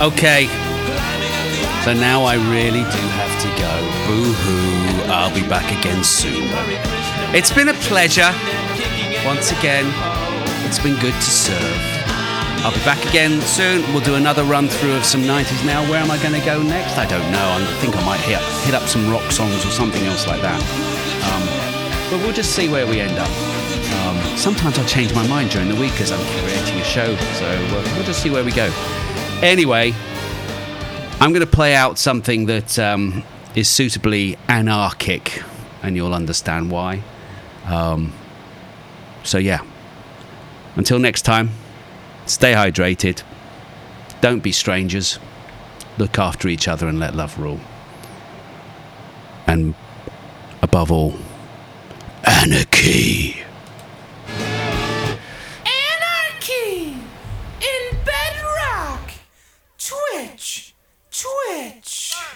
Okay. So now I really do have to go. Boo-hoo. I'll be back again soon. It's been a pleasure. Once again, it's been good to serve. I'll be back again soon. We'll do another run through of some 90s. Now, where am I going to go next? I don't know. I think I might hit up some rock songs or something else like that. But we'll just see where we end up. Sometimes I change my mind during the week as I'm creating a show. So we'll just see where we go. Anyway, I'm going to play out something that is suitably anarchic, and you'll understand why. So yeah, until next time, stay hydrated, don't be strangers, look after each other and let love rule. And above all, anarchy. Anarchy in Bedrock. Twitch.